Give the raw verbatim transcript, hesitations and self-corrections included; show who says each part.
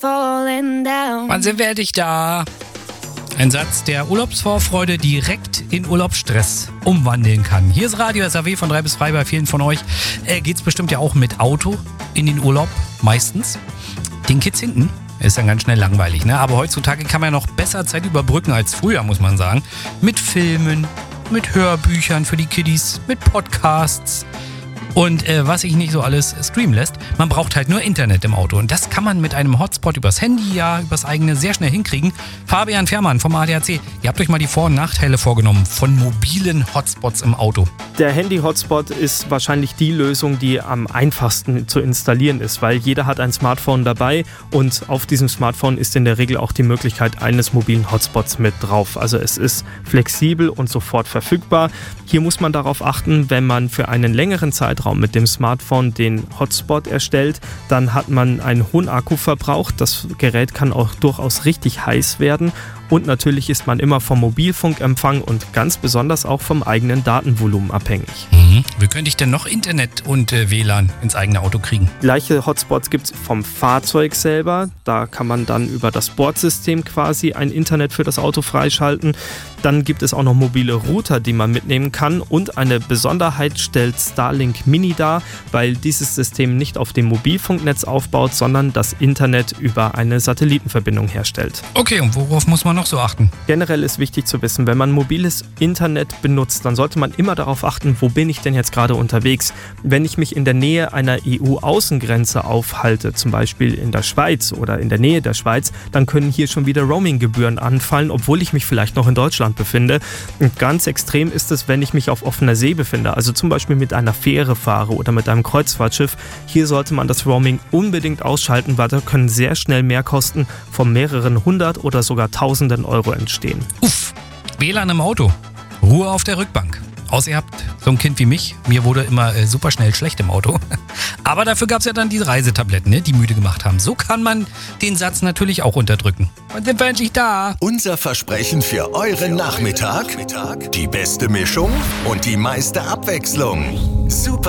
Speaker 1: falling down.
Speaker 2: Wann sind wir endlich da? Ein Satz, der Urlaubsvorfreude direkt in Urlaubsstress umwandeln kann. Hier ist Radio S A W von drei bis frei bei vielen von euch. Äh, geht's bestimmt ja auch mit Auto in den Urlaub, meistens. Den Kids hinten ist dann ganz schnell langweilig, ne? Aber heutzutage kann man ja noch besser Zeit überbrücken als früher, muss man sagen. Mit Filmen, mit Hörbüchern für die Kiddies, mit Podcasts. Und äh, was sich nicht so alles streamen lässt, man braucht halt nur Internet im Auto. Und das kann man mit einem Hotspot übers Handy, ja, übers eigene sehr schnell hinkriegen. Fabian Fährmann vom A D A C, ihr habt euch mal die Vor- und Nachteile vorgenommen von mobilen Hotspots im Auto.
Speaker 3: Der Handy-Hotspot ist wahrscheinlich die Lösung, die am einfachsten zu installieren ist, weil jeder hat ein Smartphone dabei und auf diesem Smartphone ist in der Regel auch die Möglichkeit eines mobilen Hotspots mit drauf. Also es ist flexibel und sofort verfügbar. Hier muss man darauf achten, wenn man für einen längeren Zeitraum mit dem Smartphone den Hotspot erstellt, dann hat man einen hohen Akkuverbrauch. Das Gerät kann auch durchaus richtig heiß werden. Und natürlich ist man immer vom Mobilfunkempfang und ganz besonders auch vom eigenen Datenvolumen abhängig.
Speaker 2: Mhm. Wie könnte ich denn noch Internet und äh, W L A N ins eigene Auto kriegen?
Speaker 3: Gleiche Hotspots gibt es vom Fahrzeug selber. Da kann man dann über das Bordsystem quasi ein Internet für das Auto freischalten. Dann gibt es auch noch mobile Router, die man mitnehmen kann. Und eine Besonderheit stellt Starlink Mini dar, weil dieses System nicht auf dem Mobilfunknetz aufbaut, sondern das Internet über eine Satellitenverbindung herstellt.
Speaker 2: Okay, und worauf muss man noch so achten?
Speaker 3: Generell ist wichtig zu wissen, wenn man mobiles Internet benutzt, dann sollte man immer darauf achten, wo bin ich denn jetzt gerade unterwegs. Wenn ich mich in der Nähe einer E U-Außengrenze aufhalte, zum Beispiel in der Schweiz oder in der Nähe der Schweiz, dann können hier schon wieder Roaminggebühren anfallen, obwohl ich mich vielleicht noch in Deutschland befinde. Und ganz extrem ist es, wenn ich mich auf offener See befinde, also zum Beispiel mit einer Fähre fahre oder mit einem Kreuzfahrtschiff. Hier sollte man das Roaming unbedingt ausschalten, weil da können sehr schnell Mehrkosten von mehreren hundert oder sogar tausenden Euro entstehen.
Speaker 2: Uff, W L A N im Auto, Ruhe auf der Rückbank. Außer ihr habt so ein Kind wie mich, mir wurde immer äh, super schnell schlecht im Auto. Aber dafür gab es ja dann diese Reisetabletten, ne, die müde gemacht haben. So kann man den Satz natürlich auch unterdrücken. Und sind wir endlich da?
Speaker 4: Unser Versprechen für euren Nachmittag? Die beste Mischung und die meiste Abwechslung. Super